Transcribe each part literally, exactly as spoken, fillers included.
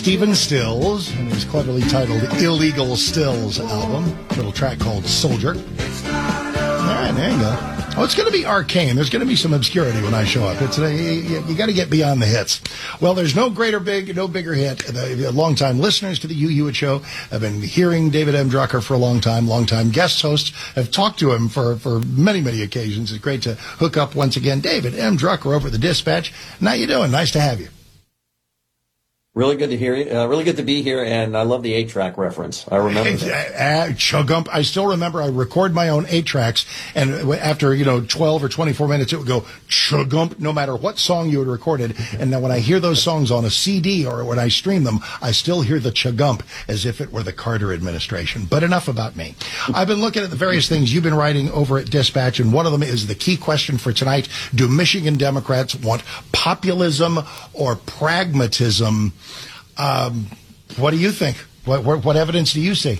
Stephen Stills and his cleverly titled Illegal Stills album, a little track called Soldier. All right, there you go. Oh, it's going to be arcane. There's going to be some obscurity when I show up. It's a, you, you got to get beyond the hits. Well, there's no greater big, no bigger hit. The, the longtime listeners to the Hugh Hewitt Show have been hearing David M. Drucker for a long time. Longtime guest hosts have talked to him for, for many, many occasions. It's great to hook up once again. David M. Drucker over at the Dispatch. How you doing? Nice to have you. Really good to hear you. Uh, really good to be here, and I love the eight-track reference. I remember that. Uh, Chugump. I still remember I record my own eight-tracks, and after, you know, twelve or twenty-four minutes, it would go Chugump, no matter what song you had recorded. And now when I hear those songs on a C D or when I stream them, I still hear the Chugump as if it were the Carter administration. But enough about me. I've been looking at the various things you've been writing over at Dispatch, and one of them is the key question for tonight. Do Michigan Democrats want populism or pragmatism? Um, what do you think? What, what, what evidence do you see?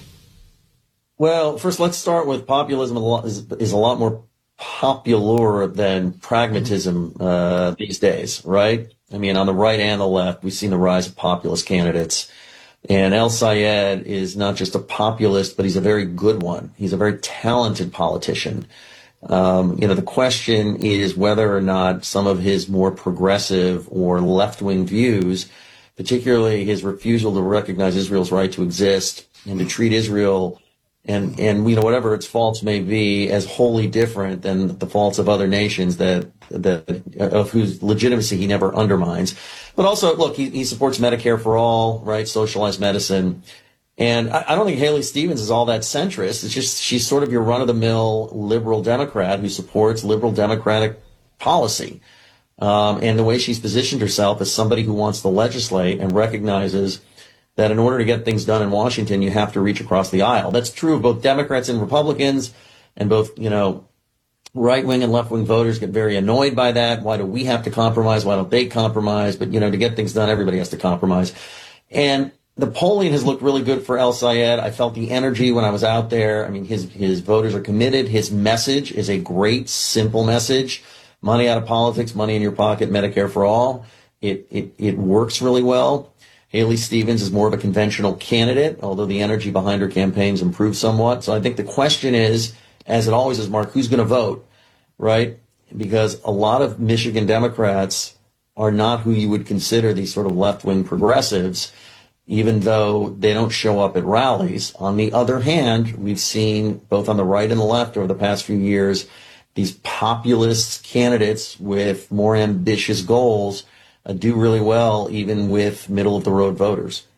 Well, first, let's start with populism is, is a lot more popular than pragmatism uh, these days, right? I mean, on the right and the left, we've seen the rise of populist candidates. And El-Sayed is not just a populist, but he's a very good one. He's a very talented politician. Um, you know, the question is whether or not some of his more progressive or left-wing views, particularly his refusal to recognize Israel's right to exist and to treat Israel and, and, you know, whatever its faults may be, as wholly different than the faults of other nations that, that, of whose legitimacy he never undermines. But also, look, he, he supports Medicare for all, right? Socialized medicine. And I, I don't think Haley Stevens is all that centrist. It's just, she's sort of your run-of-the-mill liberal Democrat who supports liberal democratic policy. Um, and the way she's positioned herself as somebody who wants to legislate and recognizes that in order to get things done in Washington, you have to reach across the aisle. That's true of both Democrats and Republicans, and both, you know, right-wing and left-wing voters get very annoyed by that. Why do we have to compromise? Why don't they compromise? But, you know, to get things done, everybody has to compromise. And the polling has looked really good for El-Sayed. I felt the energy when I was out there. I mean, his, his voters are committed. His message is a great, simple message. Money out of politics, money in your pocket, Medicare for all. It, it, it works really well. Haley Stevens is more of a conventional candidate, although the energy behind her campaign's improved somewhat. So I think the question is, as it always is, Mark, who's going to vote, right? Because a lot of Michigan Democrats are not who you would consider these sort of left-wing progressives, even though they don't show up at rallies. On the other hand, we've seen both on the right and the left over the past few years these populist candidates with more ambitious goals uh, do really well, even with middle-of-the-road voters.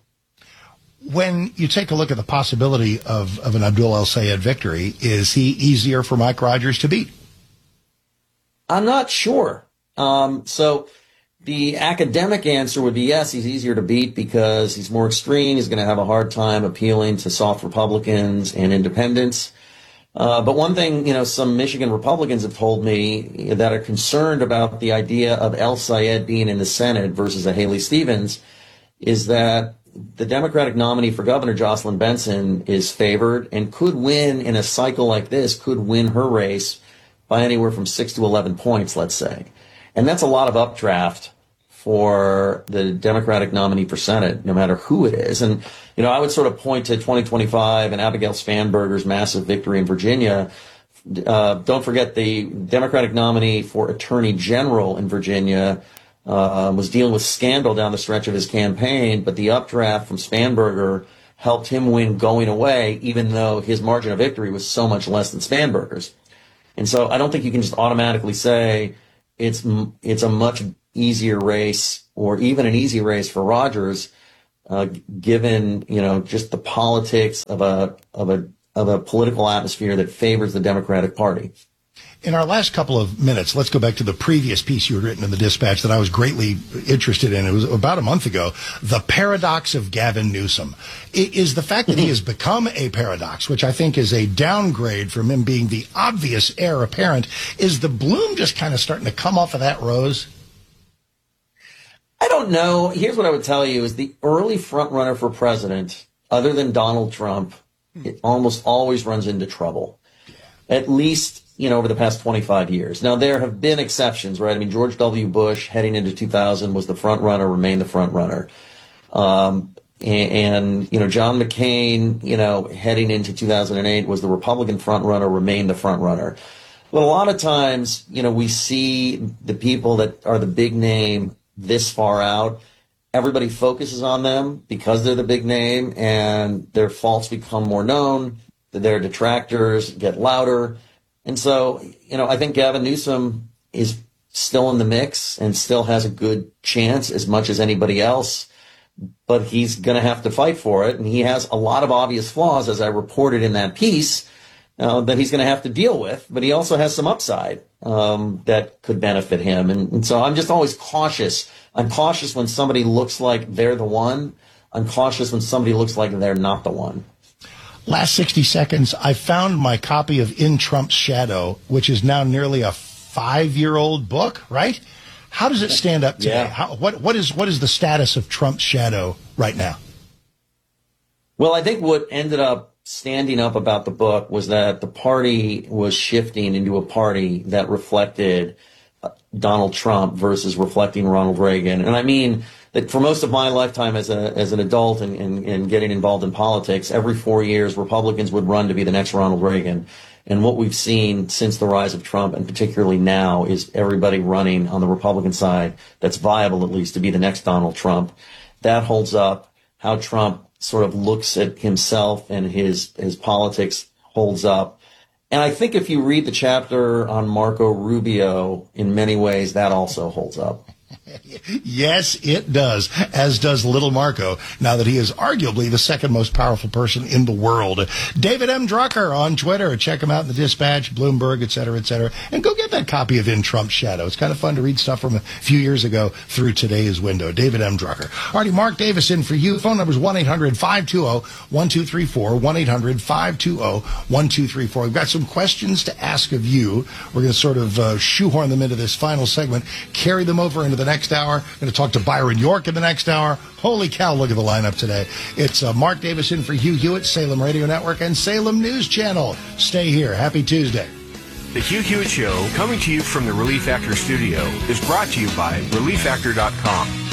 When you take a look at the possibility of, of an Abdul El-Sayed victory, is he easier for Mike Rogers to beat? I'm not sure. Um, so the academic answer would be yes, he's easier to beat because he's more extreme. He's going to have a hard time appealing to soft Republicans and independents. Uh, but one thing, you know, some Michigan Republicans have told me that are concerned about the idea of El-Sayed being in the Senate versus a Haley Stevens is that the Democratic nominee for governor, Jocelyn Benson, is favored and could win in a cycle like this, could win her race by anywhere from six to eleven points, let's say. And that's a lot of updraft for the Democratic nominee for Senate, no matter who it is. And, you know, I would sort of point to twenty twenty-five and Abigail Spanberger's massive victory in Virginia. Uh, don't forget the Democratic nominee for Attorney General in Virginia uh, was dealing with scandal down the stretch of his campaign, but the updraft from Spanberger helped him win going away, even though his margin of victory was so much less than Spanberger's. And so I don't think you can just automatically say it's it's a much easier race or even an easy race for Rogers, uh, given, you know, just the politics of a of a of a political atmosphere that favors the Democratic Party. In our last couple of minutes, let's go back to the previous piece you had written in the Dispatch that I was greatly interested in. It was about a month ago. The paradox of Gavin Newsom. It is the fact that he has become a paradox, which I think is a downgrade from him being the obvious heir apparent. Is the bloom just kind of starting to come off of that rose? I don't know. Here's what I would tell you is the early front runner for president, other than Donald Trump, it almost always runs into trouble. At least, you know, over the past twenty-five years. Now, there have been exceptions, right? I mean, George W. Bush heading into two thousand was the front runner, remained the front runner. Um, And, and, you know, John McCain, you know, heading into two thousand eight was the Republican frontrunner, remained the frontrunner. But a lot of times, you know, we see the people that are the big name this far out. Everybody focuses on them because they're the big name, and their faults become more known. Their detractors get louder. And so, you know, I think Gavin Newsom is still in the mix and still has a good chance as much as anybody else. But he's going to have to fight for it. And he has a lot of obvious flaws, as I reported in that piece, uh, that he's going to have to deal with. But he also has some upside um, that could benefit him. And, and so I'm just always cautious. I'm cautious when somebody looks like they're the one. I'm cautious when somebody looks like they're not the one. Last sixty seconds, I found my copy of In Trump's Shadow, which is now nearly a five-year-old book, right? How does it stand up today? Yeah. How, what, what is what is the status of Trump's shadow right now? Well, I think what ended up standing up about the book was that the party was shifting into a party that reflected Donald Trump versus reflecting Ronald Reagan. And I mean that for most of my lifetime as a as an adult and, and, and getting involved in politics, every four years Republicans would run to be the next Ronald Reagan. And what we've seen since the rise of Trump, and particularly now, is everybody running on the Republican side that's viable, at least, to be the next Donald Trump. That holds up. How Trump sort of looks at himself and his his politics holds up. And I think if you read the chapter on Marco Rubio, in many ways, that also holds up. Yes, it does, as does little Marco, now that he is arguably the second most powerful person in the world. David M. Drucker on Twitter. Check him out in the Dispatch, Bloomberg, et cetera, et cetera. And go get that copy of In Trump's Shadow. It's kind of fun to read stuff from a few years ago through today's window. David M. Drucker. Alrighty, Mark Davis in for you. Phone number is one eight hundred five two zero one two three four, one eight hundred five two zero one two three four. We've got some questions to ask of you. We're going to sort of uh, shoehorn them into this final segment, carry them over into the next hour. We're going to talk to Byron York in the next hour. Holy cow, look at the lineup today. It's uh, Mark Davis in for Hugh Hewitt, Salem Radio Network, and Salem News Channel. Stay here. Happy Tuesday. The Hugh Hewitt Show, coming to you from the Relief Factor studio, is brought to you by relief factor dot com.